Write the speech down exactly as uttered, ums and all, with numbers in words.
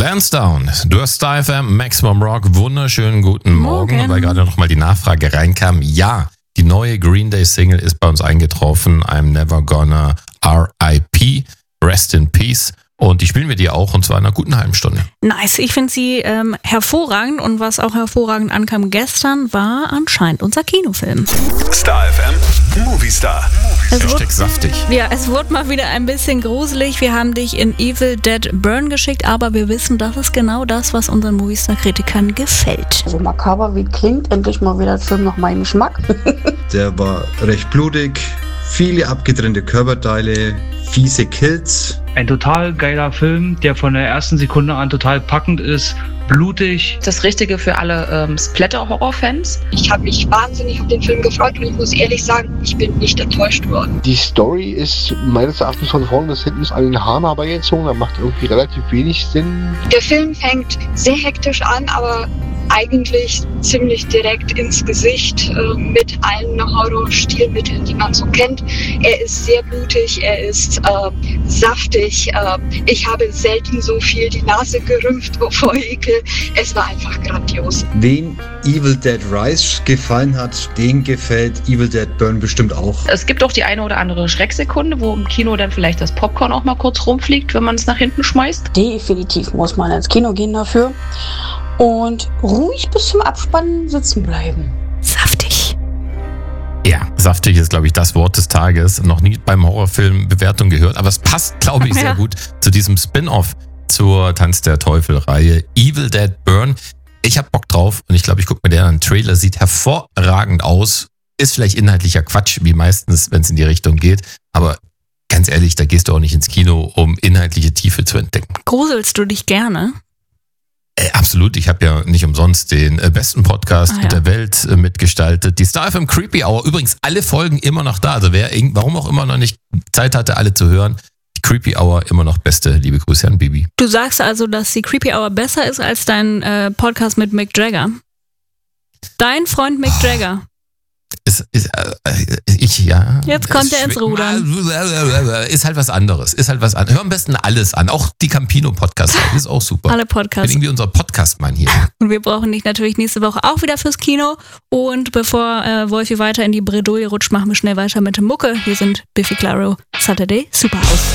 Lansdowne, du hast Star F M, Maximum Rock, wunderschönen guten Morgen. Morgen. Weil gerade noch mal die Nachfrage reinkam, ja, die neue Green Day Single ist bei uns eingetroffen, I'm Never Gonna R I P, Rest in Peace. Und die spielen wir dir auch, und zwar in einer guten halben Stunde. Nice, ich finde sie ähm, hervorragend, und was auch hervorragend ankam gestern, war anscheinend unser Kinofilm. Star F M, Movie Star. Es Hashtag wurde, saftig. ja, es wurde mal wieder ein bisschen gruselig. Wir haben dich in Evil Dead Burn geschickt, aber wir wissen, das ist genau das, was unseren Movistar-Kritikern gefällt. So makaber wie klingt, endlich mal wieder ein Film nach meinem Geschmack. Der war recht blutig, viele abgetrennte Körperteile, fiese Kills. Ein total geiler Film, der von der ersten Sekunde an total packend ist, blutig. Das Richtige für alle ähm, Splatter-Horror-Fans. Ich habe mich wahnsinnig auf den Film gefreut und ich muss ehrlich sagen, ich bin nicht enttäuscht worden. Die Story ist meines Erachtens von vorne bis hinten an den Haaren herbeigezogen. Da macht irgendwie relativ wenig Sinn. Der Film fängt sehr hektisch an, aber eigentlich ziemlich direkt ins Gesicht äh, mit allen Horrorstilmitteln, die man so kennt. Er ist sehr blutig, er ist äh, saftig. Äh, ich habe selten so viel die Nase gerümpft vor Ekel. Es war einfach grandios. Wen Evil Dead Rise gefallen hat, den gefällt Evil Dead Burn bestimmt auch. Es gibt auch die eine oder andere Schrecksekunde, wo im Kino dann vielleicht das Popcorn auch mal kurz rumfliegt, wenn man es nach hinten schmeißt. Definitiv muss man ins Kino gehen dafür. Und ruhig bis zum Abspannen sitzen bleiben. Saftig. Ja, saftig ist, glaube ich, das Wort des Tages. Noch nie beim Horrorfilm Bewertung gehört, aber es passt, glaube ich, sehr Ja. gut zu diesem Spin-Off zur Tanz der Teufel-Reihe Evil Dead Burn. Ich habe Bock drauf und ich glaube, ich gucke mir den an. Trailer sieht hervorragend aus. Ist vielleicht inhaltlicher Quatsch, wie meistens, wenn es in die Richtung geht. Aber ganz ehrlich, da gehst du auch nicht ins Kino, um inhaltliche Tiefe zu entdecken. Gruselst du dich gerne? Äh, absolut, ich habe ja nicht umsonst den äh, besten Podcast Ah, ja. der Welt äh, mitgestaltet. Die Star F M Creepy Hour, übrigens alle Folgen immer noch da. Also wer irgend- warum auch immer noch nicht Zeit hatte, alle zu hören, die Creepy Hour immer noch beste. Liebe Grüße an Bibi. Du sagst also, dass die Creepy Hour besser ist als dein äh, Podcast mit Mick Jagger. Dein Freund Mick Jagger. Ist, ist, äh, ich, ja. Jetzt kommt er ins Schw- Rudern. Ist halt was anderes. Ist halt was anderes. Hör am besten alles an. Auch die Campino-Podcast. Ist auch super. Alle Ich bin Podcasts. irgendwie unser Podcast-Mann hier. Und wir brauchen dich natürlich nächste Woche auch wieder fürs Kino. Und bevor äh, Wolfi weiter in die Bredouille rutscht, machen wir schnell weiter mit der Mucke. Hier sind Biffy Clyro, Saturday Superhouse.